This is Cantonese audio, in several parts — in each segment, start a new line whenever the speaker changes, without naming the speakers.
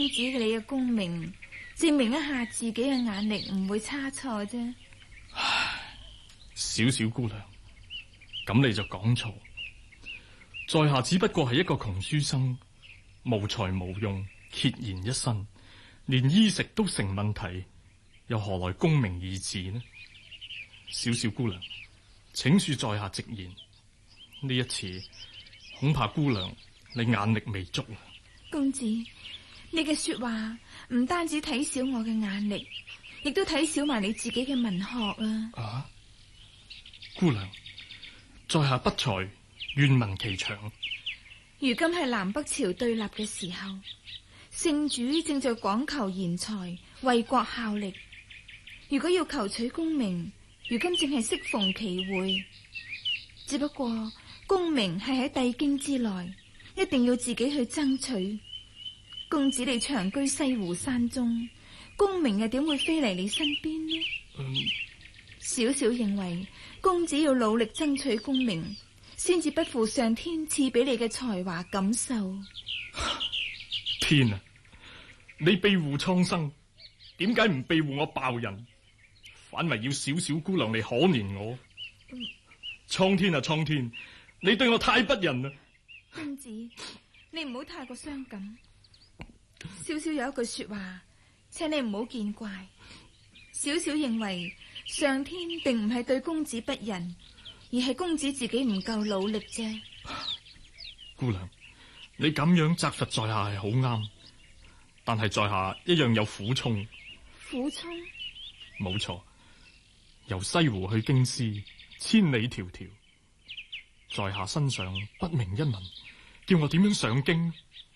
子你嘅功名，證明一下自己嘅眼力唔會差錯啫。
唉，小小姑娘，咁你就講錯。在下只不過係一個窮書生，無才無用，孑然一身，連衣食都成問題，又何來功名二字呢？小小姑娘，請恕在下直言，呢一次恐怕姑娘你眼力未足啊。
公子，你嘅說話唔單止睇小我嘅眼力，亦都睇小埋你自己嘅文學啊！
啊，姑娘，在下不才，願聞其詳。
如今係南北朝對立嘅時候，聖主正在講求賢才，為國效力。如果要求取功名，如今正係適逢其會。只不過功名係喺帝京之內，一定要自己去爭取。公子你長居西湖山中，功名又點會飛嚟你身邊呢？小小認為公子要努力爭取功名，先至不負上天賜俾你嘅才華感受。
天啊！你庇護蒼生，點解唔庇護我鮑人？反為要小小姑娘嚟可憐我？蒼天啊蒼天，你對我太不仁啦！
公子，你唔好太過傷感。小小有一句說話，請你唔好見怪。小小認為上天並唔係對公子不仁，而係公子自己唔夠努力啫。
姑娘，你咁樣責罰在下係好啱，但係在下一樣有苦衷。
苦衷？
冇錯，由西湖去京師，千里迢迢，在下身上不明一文，叫我點樣上京？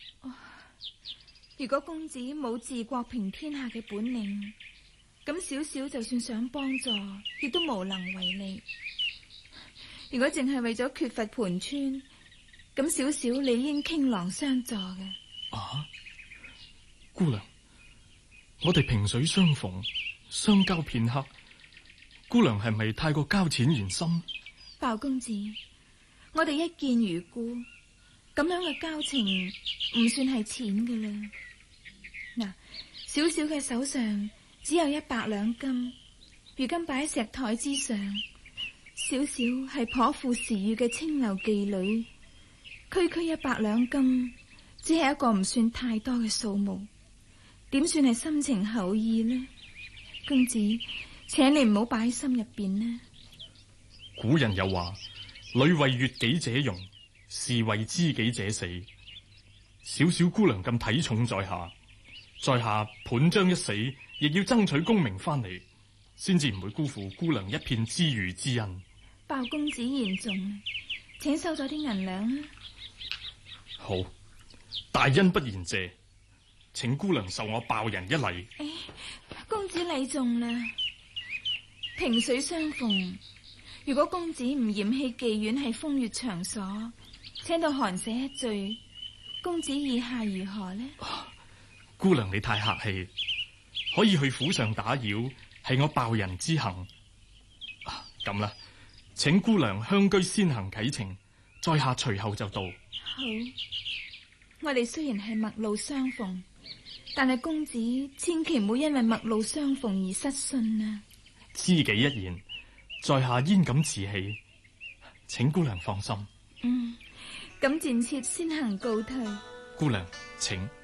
如果公子冇治國平天下嘅本領，咁小小就算想幫助，亦都無能為力。如果淨係為咗缺乏盤川，咁小小理應傾囊相助嘅。
啊，姑娘，我哋萍水相逢，相交片刻，姑娘係咪太過交淺言深？
鮑公子，我哋一見如故，咁樣嘅交情唔算係淺嘅啦。嗱，小小嘅手上只有100兩金，如今擺喺石台之上。小小係頗富時遇嘅清流妓女，區區100兩金，只係一個唔算太多嘅數目，點算係深情厚意呢？公子，請你唔好擺喺心入邊呢。
古人有話：女為悅己者容，士為知己者死。小小姑娘咁睇重在下，在下盤將一死，亦要爭取功名翻嚟，先至唔會辜負姑娘一片知遇之恩。
鮑公子言重，請收咗啲銀兩啊！
好，大恩不言謝，請姑娘受我鮑人一禮。
公子禮重啦，萍水相逢，如果公子唔嫌棄妓院係風月場所，請到寒舍一聚，公子意下如何呢？
姑娘你太客氣，可以去府上打擾，係我鮑人之幸。咁啦，請姑娘香居先行啟程，在下隨後就到。
好，我哋雖然係陌路相逢，但係公子千祈唔好因為陌路相逢而失信啊！
知己一言，在下焉敢辭棄，請姑娘放心。
咁暫且先行告退。
姑娘，請。